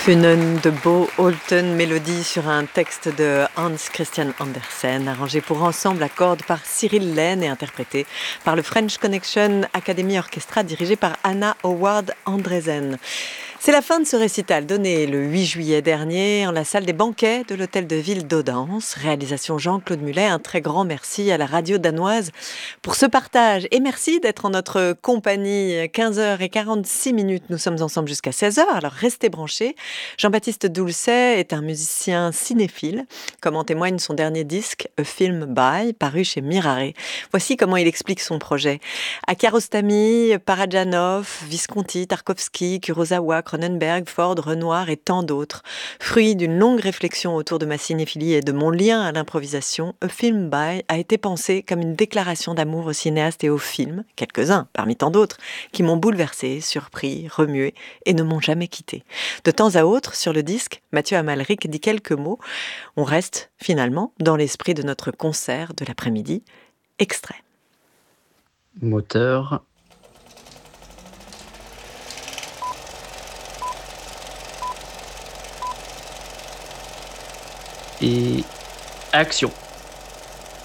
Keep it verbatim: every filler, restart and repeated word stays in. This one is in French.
Funen de Bo Holten, mélodie sur un texte de Hans Christian Andersen, arrangé pour ensemble à cordes par Cyril Lehn et interprété par le French Connection Academy Orchestra dirigé par Anna Howard Andresen. C'est la fin de ce récital donné le huit juillet dernier en la salle des banquets de l'hôtel de ville d'Odense. Réalisation Jean-Claude Mulet. Un très grand merci à la radio danoise pour ce partage. Et merci d'être en notre compagnie. quinze heures quarante-six minutes. Nous sommes ensemble jusqu'à seize heures. Alors restez branchés. Jean-Baptiste Doulcet est un musicien cinéphile, comme en témoigne son dernier disque, A Film By, paru chez Mirare. Voici comment il explique son projet. À Kiarostami, Parajanov, Visconti, Tarkovsky, Kurosawa, Cronenberg, Ford, Renoir et tant d'autres. Fruit d'une longue réflexion autour de ma cinéphilie et de mon lien à l'improvisation, A Film By a été pensé comme une déclaration d'amour au cinéaste et au film, quelques-uns parmi tant d'autres, qui m'ont bouleversé, surpris, remué et ne m'ont jamais quitté. De temps à autre, sur le disque, Mathieu Amalric dit quelques mots. On reste finalement dans l'esprit de notre concert de l'après-midi. Extrait. Moteur. Et action.